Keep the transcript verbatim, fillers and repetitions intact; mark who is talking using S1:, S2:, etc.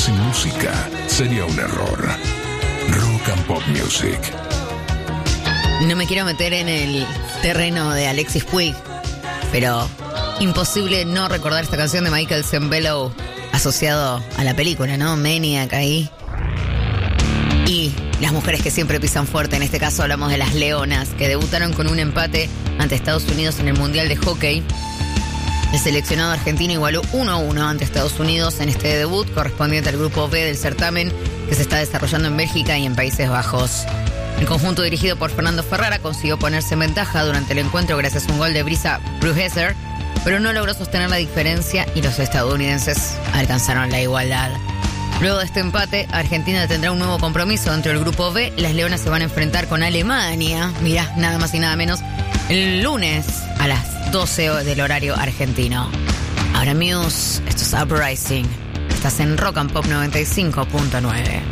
S1: Sin música sería un error. Rock and Pop Music.
S2: No me quiero meter en el terreno de Alexis Puig, pero imposible no recordar esta canción de Michael Sembello asociado a la película, ¿no? Maniac ahí. Y las mujeres que siempre pisan fuerte, en este caso hablamos de las Leonas, que debutaron con un empate ante Estados Unidos en el Mundial de Hockey. El seleccionado argentino igualó uno a uno ante Estados Unidos en este debut correspondiente al grupo B del certamen que se está desarrollando en Bélgica y en Países Bajos. El conjunto dirigido por Fernando Ferrara consiguió ponerse en ventaja durante el encuentro gracias a un gol de Brisa Brugesser, pero no logró sostener la diferencia y los estadounidenses alcanzaron la igualdad. Luego de este empate, Argentina tendrá un nuevo compromiso dentro del grupo B. Las Leonas se van a enfrentar con Alemania, mirá, nada más y nada menos, el lunes a las doce del horario argentino. Ahora Muse, esto es Uprising. Estás en Rock and Pop noventa y cinco punto nueve.